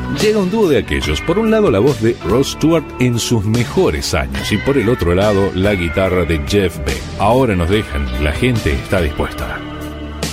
Llega un dúo de aquellos, por un lado la voz de Rod Stewart en sus mejores años y por el otro lado la guitarra de Jeff Beck. Ahora nos dejan, la gente está dispuesta.